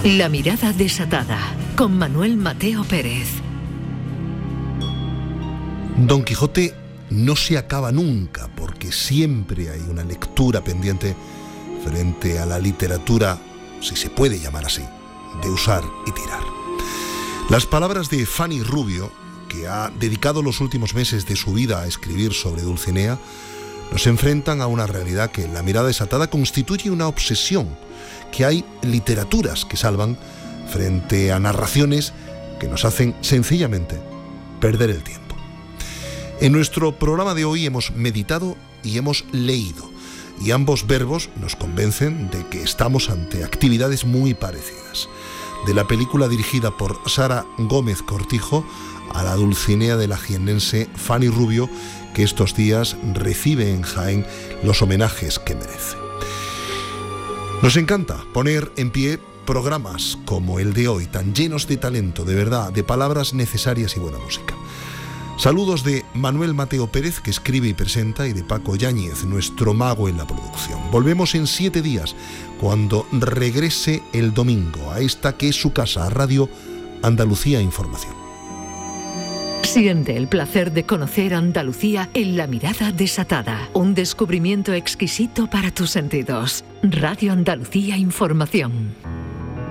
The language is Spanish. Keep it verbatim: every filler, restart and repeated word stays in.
La mirada desatada, con Manuel Mateo Pérez. Don Quijote no se acaba nunca, porque siempre hay una lectura pendiente frente a la literatura, si se puede llamar así, de usar y tirar. Las palabras de Fanny Rubio, que ha dedicado los últimos meses de su vida a escribir sobre Dulcinea, nos enfrentan a una realidad que en La mirada desatada constituye una obsesión, que hay literaturas que salvan frente a narraciones que nos hacen sencillamente perder el tiempo. En nuestro programa de hoy hemos meditado y hemos leído, y ambos verbos nos convencen de que estamos ante actividades muy parecidas. De la película dirigida por Sara Gómez Cortijo a la Dulcinea de la jiennense Fanny Rubio, que estos días recibe en Jaén los homenajes que merece. Nos encanta poner en pie programas como el de hoy, tan llenos de talento, de verdad, de palabras necesarias y buena música. Saludos de Manuel Mateo Pérez, que escribe y presenta, y de Paco Yáñez, nuestro mago en la producción. Volvemos en siete días, cuando regrese el domingo a esta que es su casa, a Radio Andalucía Información. Siente el placer de conocer Andalucía en La mirada desatada. Un descubrimiento exquisito para tus sentidos. Radio Andalucía Información.